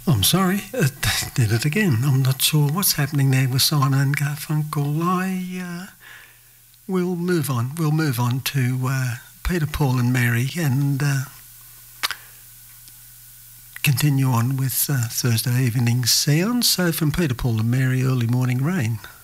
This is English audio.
I'm sorry, did it again. I'm not sure what's happening there with Simon and Garfunkel. We'll move on. We'll move on to Peter, Paul and Mary and continue on with Thursday evening sounds. So from Peter, Paul and Mary, Early Morning Rain.